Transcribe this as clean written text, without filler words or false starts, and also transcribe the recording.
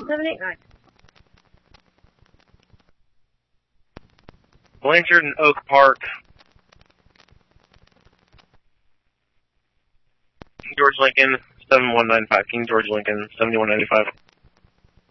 789. Blanchard and Oak Park. King George Lincoln, 7195. King George Lincoln, 7195.